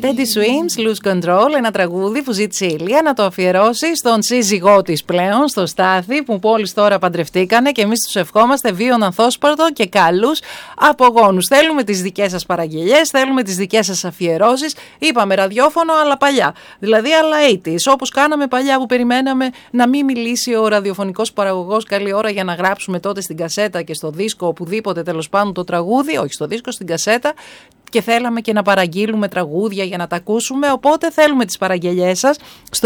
Teddy Swims, Lose Control, ένα τραγούδι που ζήτησε η Ηλία να το αφιερώσει στον σύζυγό της πλέον, στο Στάθη, που μόλις τώρα παντρευτήκανε, και εμείς τους ευχόμαστε βίον ανθόσπαρτο και καλούς απογόνους. Θέλουμε τις δικές σας παραγγελιές, θέλουμε τις δικές σας αφιερώσεις. Είπαμε ραδιόφωνο, αλλά παλιά. Δηλαδή, αλλά 80's, όπως κάναμε παλιά που περιμέναμε να μην μιλήσει ο ραδιοφωνικός παραγωγός καλή ώρα για να γράψουμε τότε στην κασέτα και στο δίσκο, οπουδήποτε τέλος πάντων το τραγούδι, όχι στο δίσκο, στην κασέτα. Και θέλαμε και να παραγγείλουμε τραγούδια για να τα ακούσουμε, οπότε θέλουμε τις παραγγελιές σας στο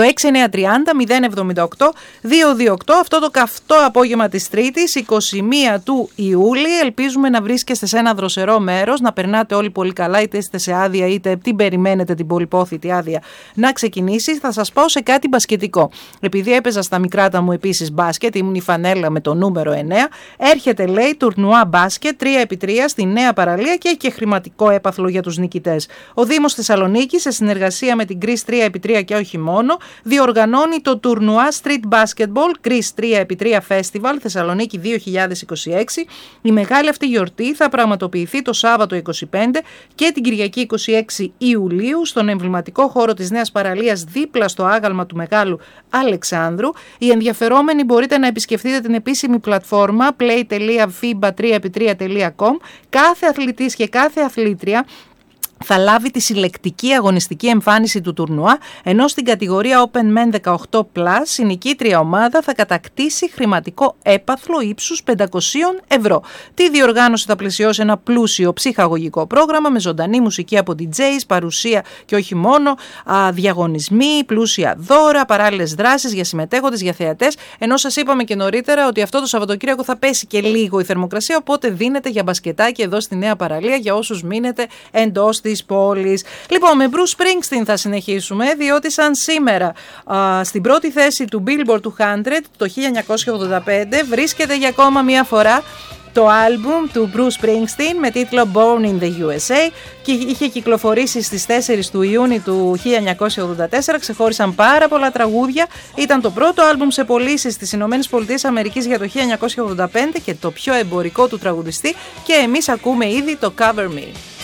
6930-078-228 αυτό το καυτό απόγευμα της Τρίτης, 21 του Ιούλη. Ελπίζουμε να βρίσκεστε σε ένα δροσερό μέρος, να περνάτε όλοι πολύ καλά, είτε είστε σε άδεια είτε την περιμένετε την πολυπόθητη άδεια να ξεκινήσει. Θα σας πάω σε κάτι μπασκετικό. Επειδή έπαιζα στα μικρά μου επίσης μπάσκετ, ήμουν η φανέλα με το νούμερο 9, έρχεται λέει τουρνουά μπάσκετ 3x3 στη Νέα Παραλία και έχει και χρηματικό έπαθλο για τους νικητές. Ο Δήμος Θεσσαλονίκης, σε συνεργασία με την Greece 3x3 και όχι μόνο, διοργανώνει το τουρνουά Street Basketball Greece 3x3 Festival Θεσσαλονίκη 2026. Η μεγάλη αυτή γιορτή θα πραγματοποιηθεί το Σάββατο 25 και την Κυριακή 26 Ιουλίου στον εμβληματικό χώρο της Νέας Παραλίας, δίπλα στο άγαλμα του Μεγάλου Αλεξάνδρου. Οι ενδιαφερόμενοι μπορείτε να επισκεφτείτε την επίσημη πλατφόρμα play.fiba3x3.com. Κάθε αθλητής και κάθε αθλήτρια θα λάβει τη συλλεκτική αγωνιστική εμφάνιση του τουρνουά, ενώ στην κατηγορία Open Men 18+, η νικήτρια ομάδα θα κατακτήσει χρηματικό έπαθλο ύψους 500 ευρώ. Τη διοργάνωση θα πλαισιώσει ένα πλούσιο ψυχαγωγικό πρόγραμμα με ζωντανή μουσική από DJs, παρουσία και όχι μόνο, διαγωνισμοί, πλούσια δώρα, παράλληλες δράσεις για συμμετέχοντες, για θεατές, ενώ σας είπαμε και νωρίτερα ότι αυτό το Σαββατοκύριακο θα πέσει και λίγο η θερμοκρασία, οπότε δίνεται για μπασκετάκι εδώ στη Νέα Παραλία για όσους μείνετε εντός της πόλης. Λοιπόν, με Bruce Springsteen θα συνεχίσουμε, διότι σαν σήμερα στην πρώτη θέση του Billboard 200 το 1985 βρίσκεται για ακόμα μία φορά το άλμπουμ του Bruce Springsteen με τίτλο Born in the USA και είχε κυκλοφορήσει στις 4 του Ιούνιου του 1984. Ξεχώρισαν πάρα πολλά τραγούδια. Ήταν το πρώτο άλμπουμ σε πωλήσεις στις Ηνωμένες Πολιτείες Αμερικής για το 1985 και το πιο εμπορικό του τραγουδιστή, και εμείς ακούμε ήδη το Cover Me.